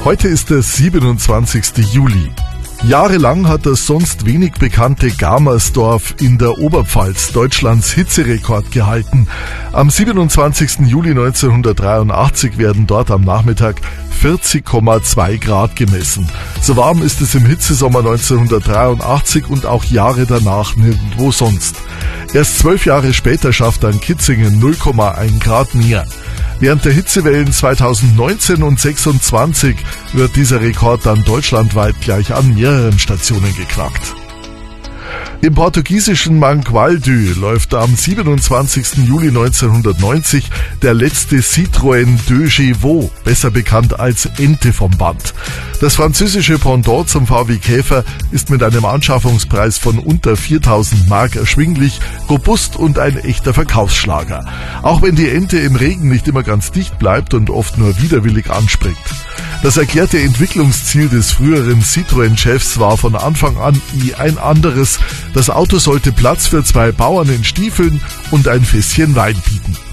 Heute ist der 27. Juli. Jahrelang hat das sonst wenig bekannte Gamersdorf in der Oberpfalz Deutschlands Hitzerekord gehalten. Am 27. Juli 1983 werden dort am Nachmittag 40,2 Grad gemessen. So warm ist es im Hitzesommer 1983 und auch Jahre danach nirgendwo sonst. Erst 12 Jahre später schafft dann Kitzingen 0,1 Grad mehr. Während der Hitzewellen 2019 und 2026 wird dieser Rekord dann deutschlandweit gleich an mehreren Stationen geknackt. Im portugiesischen Mangualde läuft am 27. Juli 1990 der letzte Citroën 2 GVO, besser bekannt als Ente, vom Band. Das französische Pendant zum VW Käfer ist mit einem Anschaffungspreis von unter 4.000 Mark erschwinglich, robust und ein echter Verkaufsschlager. Auch wenn die Ente im Regen nicht immer ganz dicht bleibt und oft nur widerwillig anspringt. Das erklärte Entwicklungsziel des früheren Citroën-Chefs war von Anfang an ein anderes. Das Auto sollte Platz für 2 Bauern in Stiefeln und ein Fässchen Wein bieten.